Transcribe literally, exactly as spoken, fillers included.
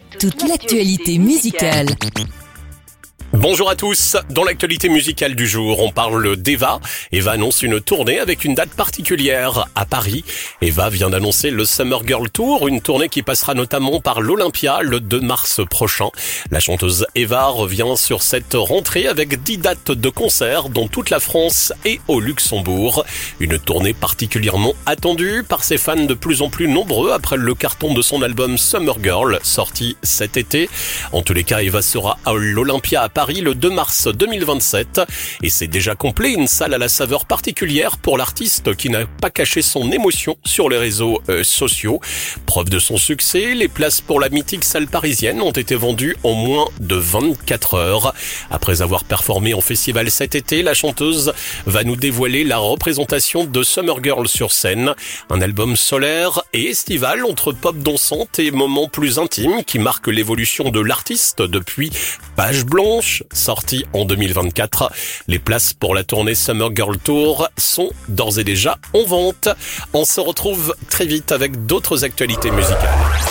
toute l'actualité musicale. Bonjour à tous, dans l'actualité musicale du jour, on parle d'Eva. Eva annonce une tournée avec une date particulière à Paris. Eva vient d'annoncer le Summer Girl Tour, une tournée qui passera notamment par l'Olympia le deux mars prochain. La chanteuse Eva revient sur cette rentrée avec dix dates de concerts dans toute la France et au Luxembourg. Une tournée particulièrement attendue par ses fans de plus en plus nombreux après le carton de son album Summer Girl, sorti cet été. En tous les cas, Eva sera à l'Olympia à Paris Paris le deux mars deux mille vingt-sept et c'est déjà complet, une salle à la saveur particulière pour l'artiste qui n'a pas caché son émotion sur les réseaux euh, sociaux. Preuve de son succès, les places pour la mythique salle parisienne ont été vendues en moins de vingt-quatre heures. Après avoir performé en festival cet été, la chanteuse va nous dévoiler la représentation de Summer Girl sur scène, un album solaire et estival entre pop dansante et moments plus intimes qui marque l'évolution de l'artiste depuis Page Blanche, sorti en deux mille vingt-quatre. Les places pour la tournée Summer Girl Tour sont d'ores et déjà en vente. On se retrouve très vite avec d'autres actualités musicales.